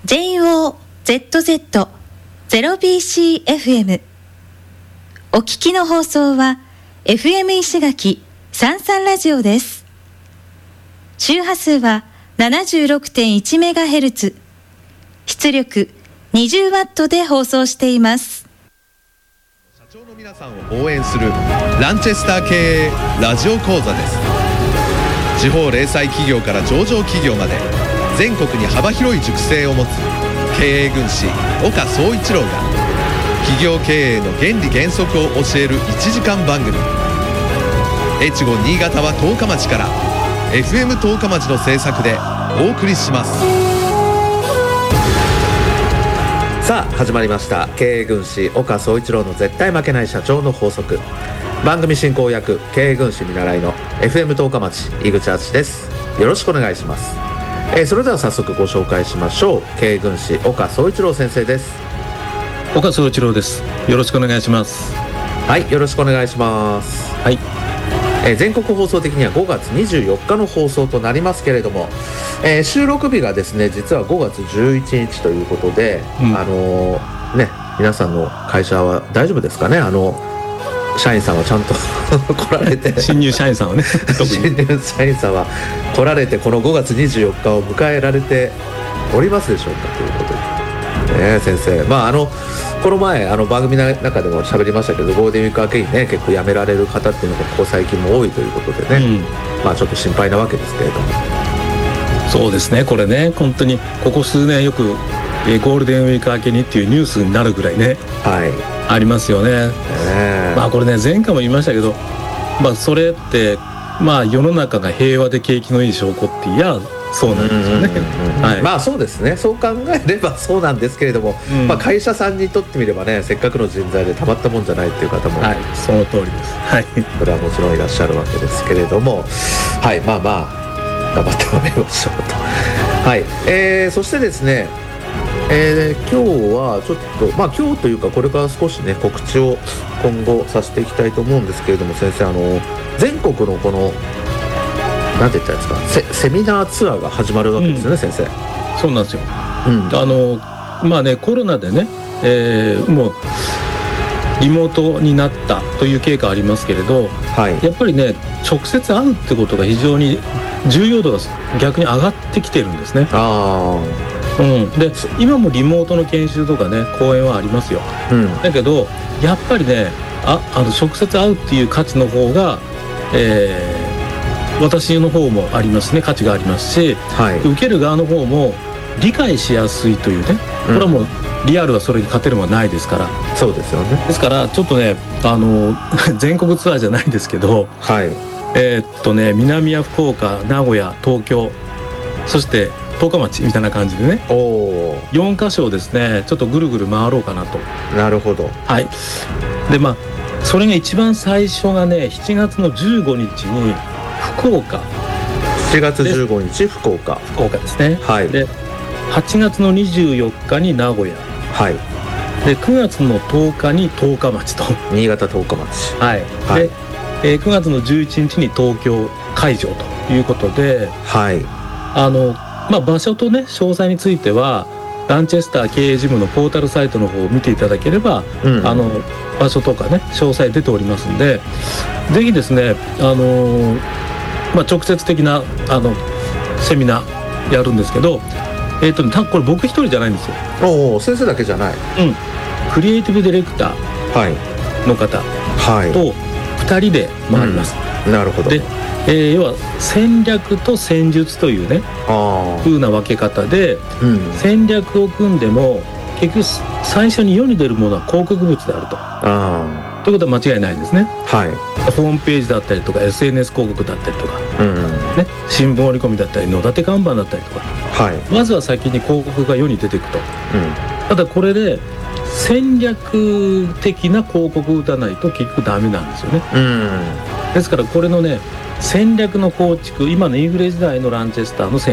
JOZZ0BCFM。 お聞きの放送は FM 石垣三三ラジオです。周波数は 76.1MHz、 出力20ワットで放送しています。 社長の皆さんを応援するランチェスター経営ラジオ講座です。地方零細企業から上場企業まで全国に幅広い熟成を持つ経営軍師岡総一郎が企業経営の原理原則を教える1時間番組。越後新潟は十日町から FM 十日町の制作でお送りします。 さあ始まりました、経営軍師岡総一郎の絶対負けない社長の法則。番組進行役経営軍師見習いの FM 十日町井口敦です。よろしくお願いします。それでは早速ご紹介しましょう。経営軍師岡総一郎先生です。 岡総一郎です。よろしくお願いします。 はい、よろしくお願いします。 はい。 全国放送的には5月24日の放送となりますけれども、収録日がですね実は5月11日ということで、皆さんの会社は大丈夫ですかね。社員さんはちゃんと来られて新入社員さんはね新入社員さんは来られてこの5月24日を迎えられておりますでしょうかということで、先生、この前番組の中でも喋りましたけど、ゴールデンウィーク明けにね結構辞められる方っていうのがここ最近も多いということでね、ちょっと心配なわけですけれども。 そうですね、これね本当にここ数年よくゴールデンウィーク明けにっていうニュースになるぐらいね、ありますよね。これね前回も言いましたけど、それって世の中が平和で景気のいい証拠っていやそうなんですよね。 そうですね、そう考えればそうなんですけれども、会社さんにとってみればねせっかくの人材でたまったもんじゃないっていう方も、 その通りです。 それはもちろんいらっしゃるわけですけれども、頑張ってもらいましょうと。そしてですね今日はちょっと今日というかこれから少しね告知を今後させていきたいと思うんですけれども、先生全国のこのなんて言ったらいいですか、セミナーツアーが始まるわけですよね、先生。 そうなんですよ。コロナでね、もうリモートになったという経過ありますけれど、やっぱりね直接会うってことが非常に重要度が逆に上がってきてるんですね。で今もリモートの研修とかね講演はありますよ。だけどやっぱりね直接会うっていう価値の方が、私の方もありますね、価値がありますし、受ける側の方も理解しやすいというね、これはもうリアルはそれに勝てるものはないですから。 そうですよね。 ですからちょっとね全国ツアーじゃないんですけど、南や福岡、名古屋、東京、そして十日町みたいな感じでね、4カ所をですねちょっとぐるぐる回ろうかなと。 なるほど。 でそれが一番最初がね7月の15日に福岡。 7月15日福岡ですね。で8月の24日に名古屋。で9月の10日に十日町と。 新潟十日町。 で、9月の11日に東京会場ということで、場所とね詳細についてはランチェスター経営事務のポータルサイトの方を見ていただければ、場所とかね詳細出ておりますんで、ぜひですね直接的なセミナーやるんですけど、これ僕一人じゃないんですよ。 先生だけじゃない。 クリエイティブディレクターの方と2人で回ります。 なるほど。 で要は戦略と戦術というね風な分け方で、戦略を組んでも結局最初に世に出るものは広告物であると。ということは間違いないですね。ホームページだったりとか SNS 広告だったりとか、新聞折り込みだったり野立て看板だったりとか、まずは先に広告が世に出ていくと。ただこれで戦略的な広告を打たないと結局ダメなんですよね。ですからこれのね戦略の構築、今のインフレ時代のランチェスターの戦